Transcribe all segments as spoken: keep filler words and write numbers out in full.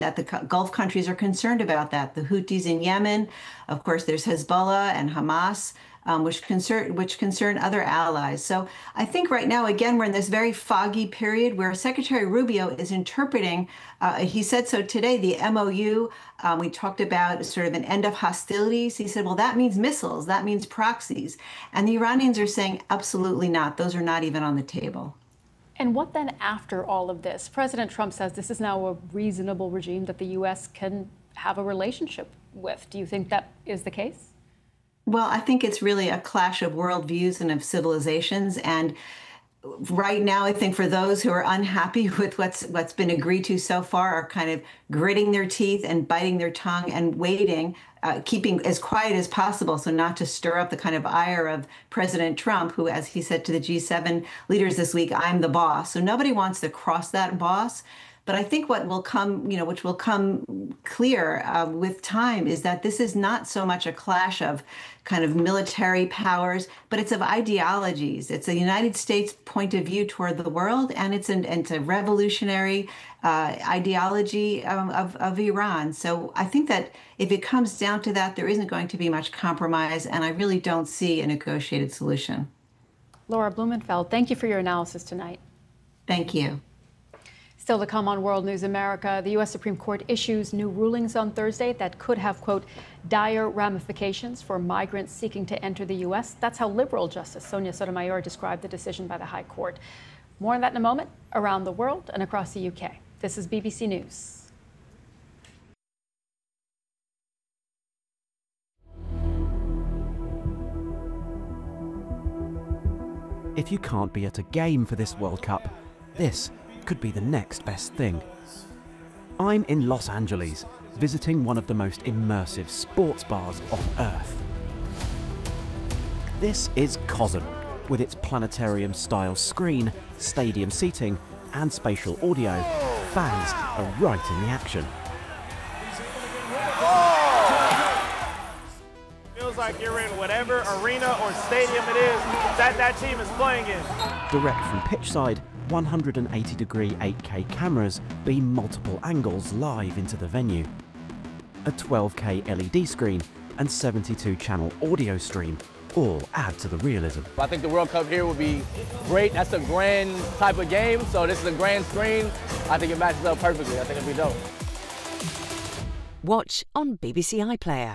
that the Gulf countries are concerned about that. The Houthis in Yemen, of course, there's Hezbollah and Hamas, um, which concern which concern other allies. So I think right now, again, we're in this very foggy period where Secretary Rubio is interpreting. Uh, he said so today. The M O U. Um, we talked about sort of an end of hostilities. He said, "Well, that means missiles. That means proxies," and the Iranians are saying, "Absolutely not. Those are not even on the table." And what then after all of this? President Trump says this is now a reasonable regime that the U S can have a relationship with. Do you think that is the case? Well, I think it's really a clash of worldviews and of civilizations. And right now, I think for those who are unhappy with what's what's been agreed to so far are kind of gritting their teeth and biting their tongue and waiting, uh, keeping as quiet as possible so not to stir up the kind of ire of President Trump, who, as he said to the G seven leaders this week, "I'm the boss." So nobody wants to cross that boss. But I think what will come, you know, which will come clear uh, with time is that this is not so much a clash of kind of military powers, but it's of ideologies. It's a United States point of view toward the world, and it's an it's a revolutionary uh, ideology um, of, of Iran. So I think that if it comes down to that, there isn't going to be much compromise, and I really don't see a negotiated solution. Laura Blumenfeld, thank you for your analysis tonight. Thank you. Still to come on World News America, the U S Supreme Court issues new rulings on Thursday that could have, quote, dire ramifications for migrants seeking to enter the U S. That's how liberal Justice Sonia Sotomayor described the decision by the High Court. More on that in a moment, around the world and across the U K. This is B B C News. If you can't be at a game for this World Cup, this could be the next best thing. I'm in Los Angeles, visiting one of the most immersive sports bars on Earth. This is COSM, with its planetarium-style screen, stadium seating, and spatial audio. Fans are right in the action. Feels like you're in whatever arena or stadium it is that that team is playing in. Direct from pitchside, one hundred eighty degree eight K cameras beam multiple angles live into the venue. A twelve K L E D screen and seventy-two channel audio stream all add to the realism. I think the World Cup here would be great. That's a grand type of game, so this is a grand screen. I think it matches up perfectly. I think it'd be dope. Watch on B B C iPlayer.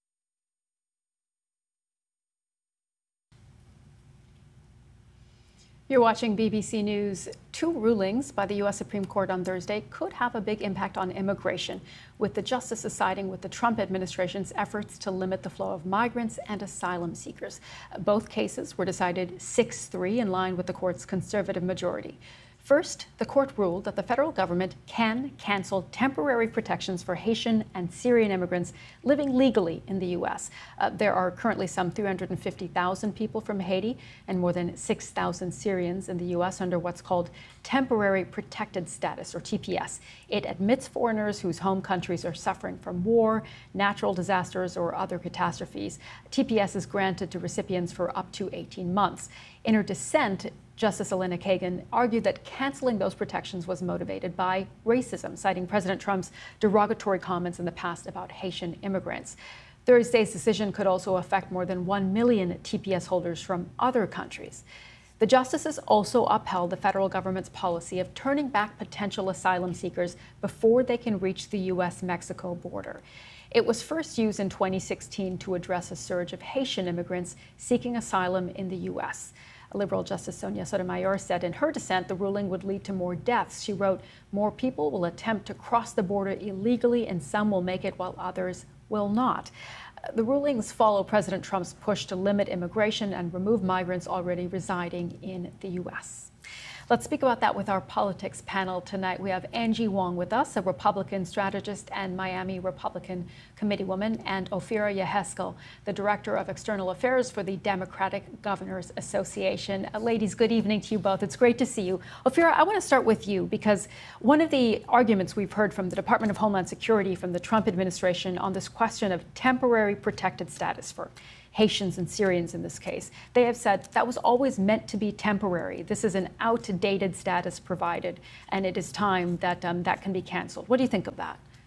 You're watching B B C News. Two rulings by the U S Supreme Court on Thursday could have a big impact on immigration, with the justices siding with the Trump administration's efforts to limit the flow of migrants and asylum seekers. Both cases were decided six three in line with the court's conservative majority. First, the court ruled that the federal government can cancel temporary protections for Haitian and Syrian immigrants living legally in the U S. Uh, there are currently some three hundred fifty thousand people from Haiti and more than six thousand Syrians in the U S under what's called temporary protected status, or T P S. It admits foreigners whose home countries are suffering from war, natural disasters, or other catastrophes. T P S is granted to recipients for up to eighteen months. In her dissent, Justice Elena Kagan argued that canceling those protections was motivated by racism, citing President Trump's derogatory comments in the past about Haitian immigrants. Thursday's decision could also affect more than one million T P S holders from other countries. The justices also upheld the federal government's policy of turning back potential asylum seekers before they can reach the U S Mexico border. It was first used in twenty sixteen to address a surge of Haitian immigrants seeking asylum in the U S. Liberal Justice Sonia Sotomayor said in her dissent the ruling would lead to more deaths. She wrote, "More people will attempt to cross the border illegally, and some will make it while others will not." The rulings follow President Trump's push to limit immigration and remove migrants already residing in the U S. Let's speak about that with our politics panel tonight. We have Angie Wong with us, a Republican strategist and Miami Republican committeewoman, and Ophira Yeheskel, the Director of External Affairs for the Democratic Governors Association. Uh, ladies, good evening to you both. It's great to see you. Ophira, I want to start with you because one of the arguments we've heard from the Department of Homeland Security, from the Trump administration, on this question of temporary protected status for Haitians and Syrians in this case, they have said that was always meant to be temporary. This is an outdated status provided, and it is time that um, that can be canceled. What do you think of that?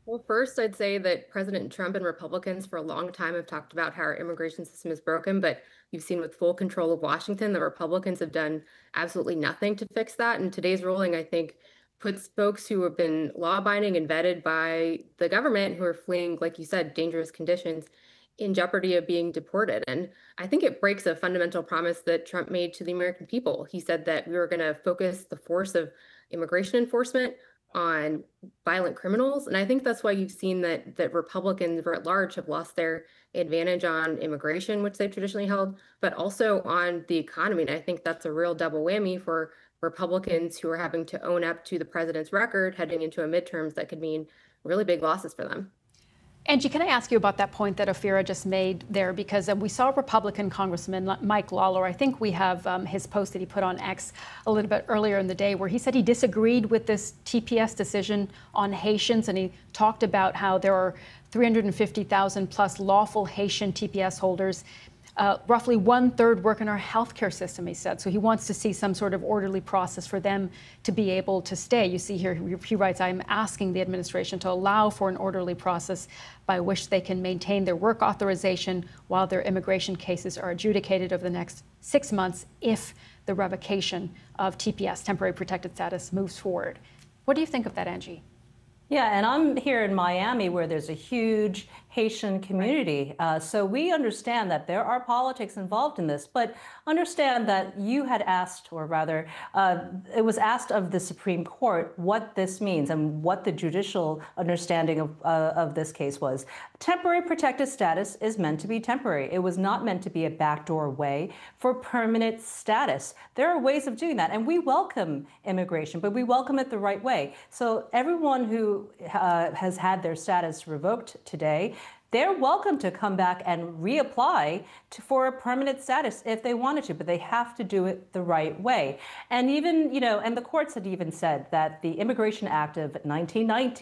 Well, first, I'd say that President Trump and Republicans for a long time have talked about how our immigration system is broken, but you've seen with full control of Washington, the Republicans have done absolutely nothing to fix that. And today's ruling, I think, puts folks who have been law-abiding and vetted by the government, who are fleeing, like you said, dangerous conditions, in jeopardy of being deported. And I think it breaks a fundamental promise that Trump made to the American people. He said that we were going to focus the force of immigration enforcement on violent criminals. And I think that's why you've seen that that Republicans at large have lost their advantage on immigration, which they've traditionally held, but also on the economy. And I think that's a real double whammy for Republicans who are having to own up to the president's record heading into a midterms that could mean really big losses for them. Angie, can I ask you about that point that Ophira just made there? Because uh, we saw Republican Congressman Mike Lawler. I think we have um, his post that he put on X a little bit earlier in the day where he said he disagreed with this T P S decision on Haitians. And he talked about how there are three hundred fifty thousand plus lawful Haitian T P S holders. Uh, roughly one third work in our healthcare system, he said. So he wants to see some sort of orderly process for them to be able to stay. You see here, he writes, I'm asking the administration to allow for an orderly process by which they can maintain their work authorization while their immigration cases are adjudicated over the next six months if the revocation of T P S, temporary protected status, moves forward. What do you think of that, Angie? Yeah, and I'm here in Miami where there's a huge Haitian community. Uh, so we understand that there are politics involved in this, but understand that you had asked, or rather, uh, it was asked of the Supreme Court what this means and what the judicial understanding of, uh, of this case was. Temporary protected status is meant to be temporary. It was not meant to be a backdoor way for permanent status. There are ways of doing that, and we welcome immigration, but we welcome it the right way. So everyone who uh, has had their status revoked today, they're welcome to come back and reapply to, for a permanent status if they wanted to, but they have to do it the right way. And even, you know, and the courts had even said that the Immigration Act of nineteen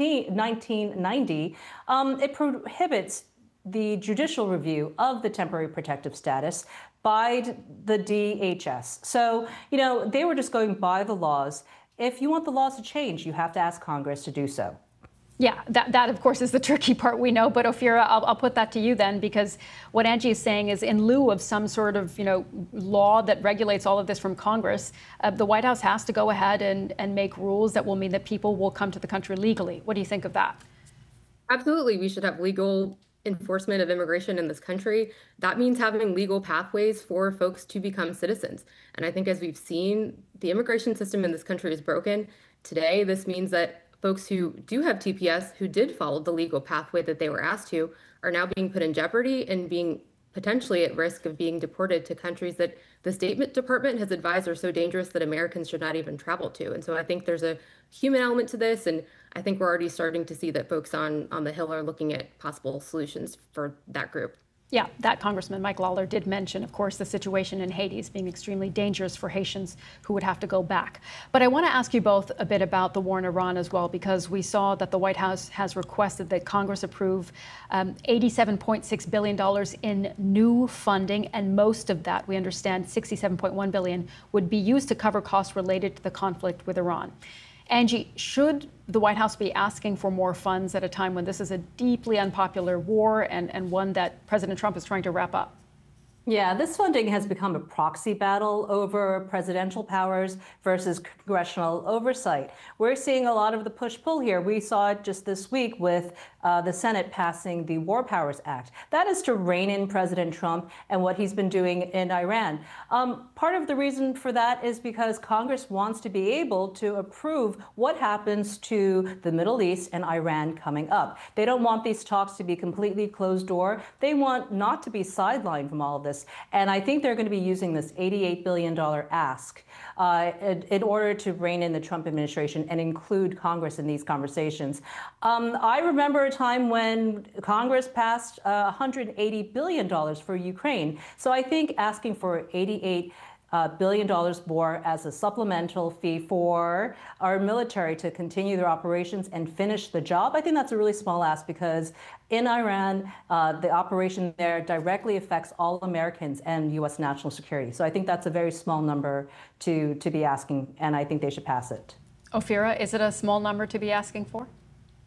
ninety, um, it prohibits the judicial review of the temporary protective status by the D H S. So, you know, they were just going by the laws. If you want the laws to change, you have to ask Congress to do so. Yeah, that, that of course is the tricky part, we know. But Ophira, I'll, I'll put that to you then, because what Angie is saying is in lieu of some sort of, you know, law that regulates all of this from Congress, uh, the White House has to go ahead and, and make rules that will mean that people will come to the country legally. What do you think of that? Absolutely. We should have legal enforcement of immigration in this country. That means having legal pathways for folks to become citizens. And I think as we've seen, the immigration system in this country is broken. Today, this means that folks who do have T P S, who did follow the legal pathway that they were asked to, are now being put in jeopardy and being potentially at risk of being deported to countries that the State Department has advised are so dangerous that Americans should not even travel to. And so I think there's a human element to this, and I think we're already starting to see that folks on, on the Hill are looking at possible solutions for that group. Yeah, that Congressman Mike Lawler did mention, of course, the situation in Haiti as being extremely dangerous for Haitians who would have to go back. But I want to ask you both a bit about the war in Iran as well, because we saw that the White House has requested that Congress approve um, eighty-seven point six billion dollars in new funding, and most of that, we understand, sixty-seven point one billion dollars, would be used to cover costs related to the conflict with Iran. Angie, should the White House be asking for more funds at a time when this is a deeply unpopular war and, and one that President Trump is trying to wrap up? Yeah, this funding has become a proxy battle over presidential powers versus congressional oversight. We're seeing a lot of the push-pull here. We saw it just this week with uh, the Senate passing the War Powers Act. That is to rein in President Trump and what he's been doing in Iran. Um, part of the reason for that is because Congress wants to be able to approve what happens to the Middle East and Iran coming up. They don't want these talks to be completely closed door. They want not to be sidelined from all of this. And I think they're going to be using this eighty-eight billion dollars ask uh, in, in order to rein in the Trump administration and include Congress in these conversations. Um, I remember a time when Congress passed uh, one hundred eighty billion dollars for Ukraine. So I think asking for eighty-eight Uh, billion dollars more as a supplemental fee for our military to continue their operations and finish the job, I think that's a really small ask, because in Iran, uh, the operation there directly affects all Americans and U S national security. So I think that's a very small number to, to be asking, and I think they should pass it. Ophira, is it a small number to be asking for?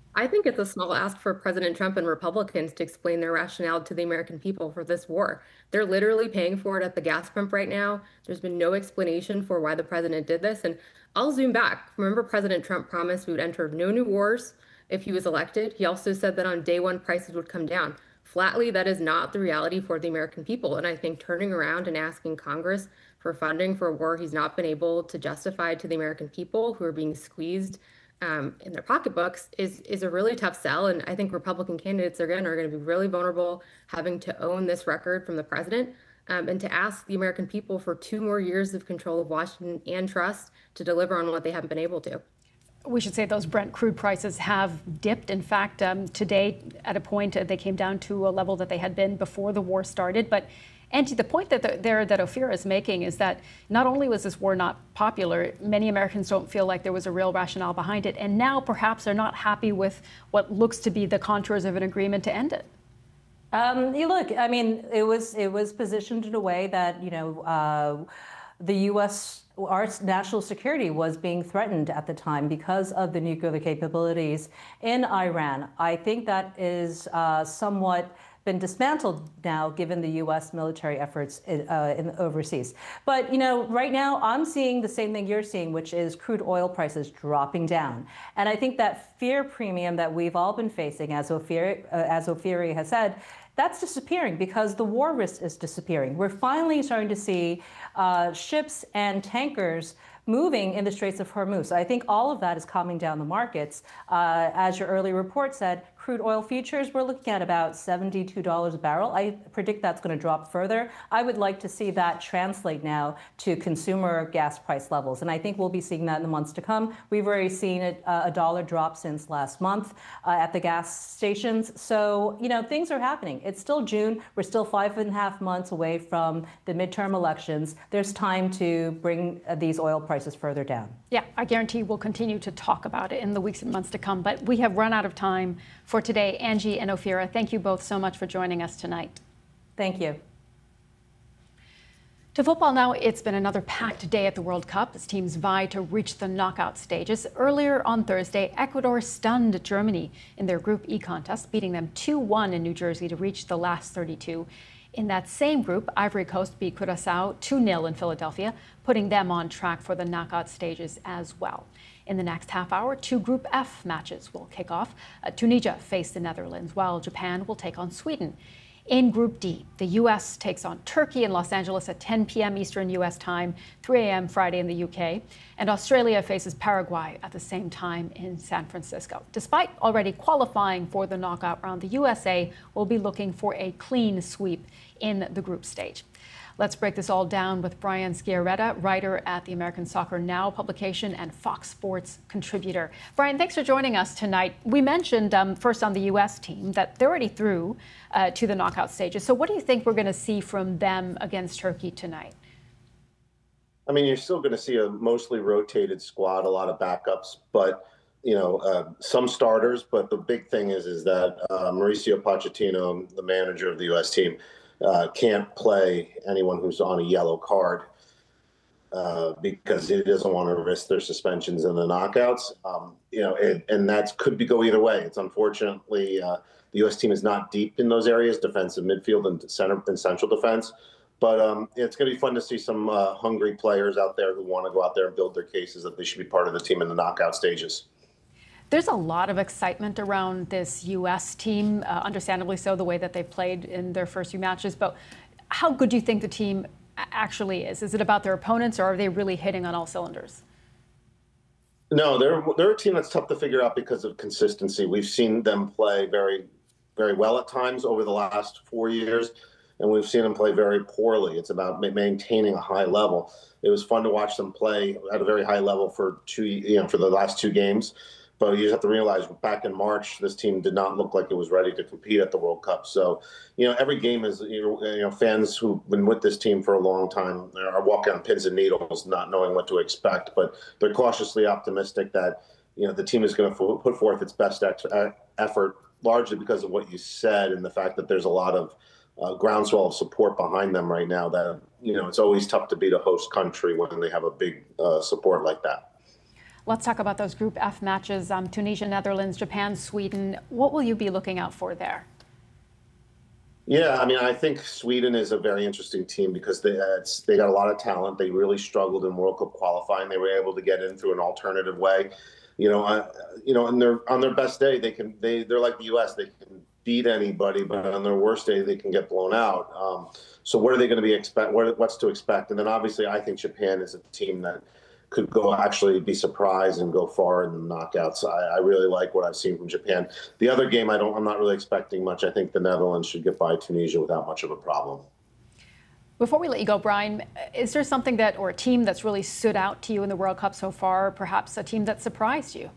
I think it's a small ask for President Trump and Republicans to explain their rationale to the American people for this war. They're literally paying for it at the gas pump right now. There's been no explanation for why the president did this. And I'll zoom back. Remember, President Trump promised we would enter no new wars if he was elected. He also said that on day one, prices would come down. Flatly, that is not the reality for the American people. And I think turning around and asking Congress for funding for a war he's not been able to justify to the American people who are being squeezed um, in their pocketbooks is is a really tough sell. And I think Republican candidates, again, are going to be really vulnerable having to own this record from the president um, and to ask the American people for two more years of control of Washington and trust to deliver on what they haven't been able to. We should say those Brent crude prices have dipped. In fact, um, today, at a point, uh, they came down to a level that they had been before the war started. But Angie, the point that the, there that Ophira is making is that not only was this war not popular, many Americans don't feel like there was a real rationale behind it, and now perhaps are not happy with what looks to be the contours of an agreement to end it. Um, you look, I mean, it was it was positioned in a way that, you know, uh, the U S, our national security was being threatened at the time because of the nuclear capabilities in Iran. I think that is uh, somewhat been dismantled now, given the U S military efforts in, uh, in overseas. But, you know, right now I'm seeing the same thing you're seeing, which is crude oil prices dropping down. And I think that fear premium that we've all been facing, as Ophira, uh, as Ophira has said, that's disappearing because the war risk is disappearing. We're finally starting to see uh, ships and tankers moving in the Straits of Hormuz. I think all of that is calming down the markets. Uh, as your early report said, crude oil futures, we're looking at about seventy-two dollars a barrel. I predict that's going to drop further. I would like to see that translate now to consumer gas price levels. And I think we'll be seeing that in the months to come. We've already seen it, uh, a dollar drop since last month uh, at the gas stations. So, you know, things are happening. It's still June. We're still five and a half months away from the midterm elections. There's time to bring uh, these oil prices further down. Yeah, I guarantee we'll continue to talk about it in the weeks and months to come. But we have run out of time for today. Angie and Ophira, thank you both so much for joining us tonight. Thank you. To football now, it's been another packed day at the World Cup as teams vie to reach the knockout stages. Earlier on Thursday, Ecuador stunned Germany in their Group E contest, beating them two one in New Jersey to reach the last thirty-two. In that same group, Ivory Coast beat Curaçao two nil in Philadelphia, putting them on track for the knockout stages as well. In the next half hour, two Group F matches will kick off. Uh, Tunisia face the Netherlands, while Japan will take on Sweden. In Group D, the U S takes on Turkey in Los Angeles at ten p m Eastern U S time, three a m Friday in the U K. And Australia faces Paraguay at the same time in San Francisco. Despite already qualifying for the knockout round, the U S A will be looking for a clean sweep in the group stage. Let's break this all down with Brian Sciaretta, writer at the American Soccer Now publication and Fox Sports contributor. Brian, thanks for joining us tonight. We mentioned um, first on the U S team that they're already through uh, to the knockout stages. So what do you think we're going to see from them against Turkey tonight? I mean, you're still going to see a mostly rotated squad, a lot of backups, but you know, uh, some starters. But the big thing is, is that uh, Mauricio Pochettino, the manager of the U S team, Uh, can't play anyone who's on a yellow card uh, because he doesn't want to risk their suspensions in the knockouts. Um, you know, it, and that could be go either way. It's unfortunately uh, the U S team is not deep in those areas, defensive midfield and center and central defense. But um, it's going to be fun to see some uh, hungry players out there who want to go out there and build their cases that they should be part of the team in the knockout stages. There's a lot of excitement around this U S team, uh, understandably so, the way that they've played in their first few matches. But how good do you think the team actually is? Is it about their opponents, or are they really hitting on all cylinders? No, they're they're a team that's tough to figure out because of consistency. We've seen them play very, very well at times over the last four years, and we've seen them play very poorly. It's about maintaining a high level. It was fun to watch them play at a very high level for two, you know, for the last two games. But you just have to realize back in March, this team did not look like it was ready to compete at the World Cup. So, you know, every game is, you know, fans who've been with this team for a long time are walking on pins and needles, not knowing what to expect. But they're cautiously optimistic that, you know, the team is going to put forth its best effort, largely because of what you said and the fact that there's a lot of uh, groundswell of support behind them right now that, you know, it's always tough to beat a host country when they have a big uh, support like that. Let's talk about those Group F matches, um, Tunisia, Netherlands, Japan, Sweden. What will you be looking out for there? Yeah, I mean, I think Sweden is a very interesting team because they it's, they got a lot of talent. They really struggled in World Cup qualifying. They were able to get in through an alternative way. You know, I, you know, and they're on their best day, they can they they're like the U S. They can beat anybody, but on their worst day, they can get blown out. Um, so what are they going to be expect? What, what's to expect? And then obviously, I think Japan is a team that could go actually be surprised and go far in the knockouts. I, I really like what I've seen from Japan. The other game, I don't, I'm not really expecting much. I think the Netherlands should get by Tunisia without much of a problem. Before we let you go, Brian, is there something that, or a team that's really stood out to you in the World Cup so far? Perhaps a team that surprised you?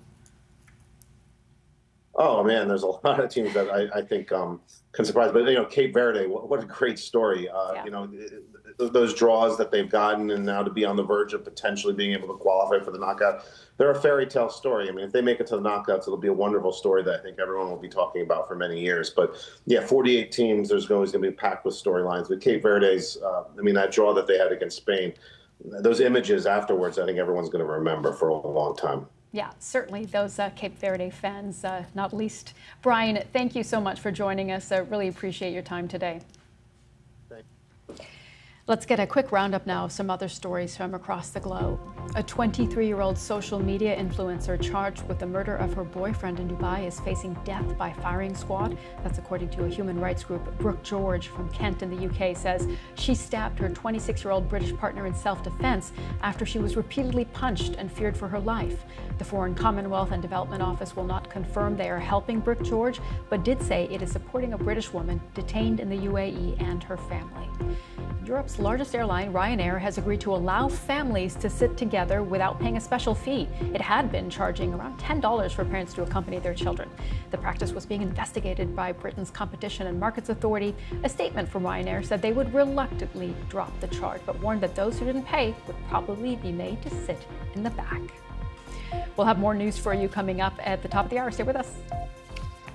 Oh man, there's a lot of teams that I, I think um, can surprise. But you know, Cape Verde, what, what a great story. Uh, yeah. You know, those draws that they've gotten, and now to be on the verge of potentially being able to qualify for the knockout, they're a fairy tale story. I mean, if they make it to the knockouts, it'll be a wonderful story that I think everyone will be talking about for many years. But yeah, forty-eight teams. There's always going to be packed with storylines. But Cape Verde's, uh, I mean, that draw that they had against Spain, those images afterwards, I think everyone's going to remember for a long time. Yeah, certainly those uh, Cape Verde fans, uh, not least. Brian, thank you so much for joining us. I really appreciate your time today. Thank you. Let's get a quick roundup now of some other stories from across the globe. A twenty-three-year-old social media influencer charged with the murder of her boyfriend in Dubai is facing death by firing squad. That's according to a human rights group. Brooke George from Kent in the U K says she stabbed her twenty-six-year-old British partner in self-defense after she was repeatedly punched and feared for her life. The Foreign Commonwealth and Development Office will not confirm they are helping Brooke George, but did say it is supporting a British woman detained in the U A E and her family. Europe's largest airline, Ryanair, has agreed to allow families to sit together without paying a special fee. It had been charging around ten dollars for parents to accompany their children. The practice was being investigated by Britain's Competition and Markets Authority. A statement from Ryanair said they would reluctantly drop the charge, but warned that those who didn't pay would probably be made to sit in the back. We'll have more news for you coming up at the top of the hour. Stay with us.